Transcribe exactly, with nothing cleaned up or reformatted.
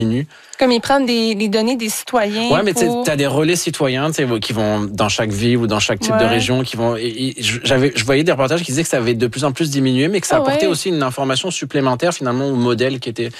diminue. Comme ils prennent des, les données des citoyens. Ouais, mais pour... tu as des relais citoyens qui vont dans chaque ville ou dans chaque type ouais. de région. Qui vont, et, et, j'avais, je voyais des reportages qui disaient que ça avait de plus en plus diminué, mais que ça apportait oh ouais. aussi une information supplémentaire finalement au modèle qui était